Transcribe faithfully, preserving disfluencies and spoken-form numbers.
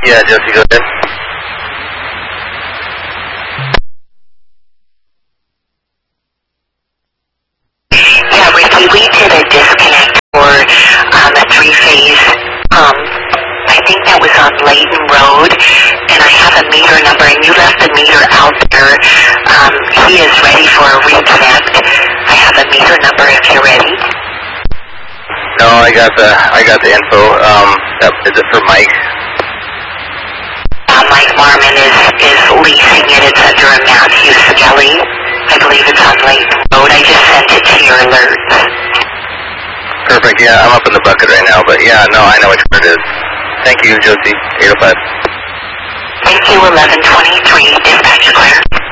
Yeah, Josie, go ahead. Yeah, Ricky, we did a disconnect for um, a three-phase pump. I think that was on Layton Road, and I have a meter number, and you left the meter out there. Um, he is ready for a reconnect. I have a meter number if you're ready. No, I got the I got the info. Um, is it for Mike? Uh, Mike Marmon is, is leasing it. It's under a Matthew Skelly. I believe it's on Layton Road. I just sent it to your alerts. Perfect, yeah, I'm up in the bucket right now, but yeah, no, I know which one it is. Thank you, Josie, eight oh five. Thank you, eleven twenty-three, dispatch clear.